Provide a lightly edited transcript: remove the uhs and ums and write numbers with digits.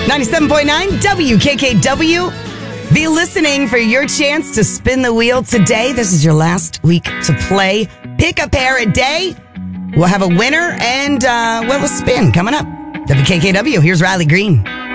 97.9 WKKW. Be listening for your chance to spin the wheel today. This is your last week to play. Pick a pair a day. We'll have a winner and a spin coming up. WKKW, here's Riley Green.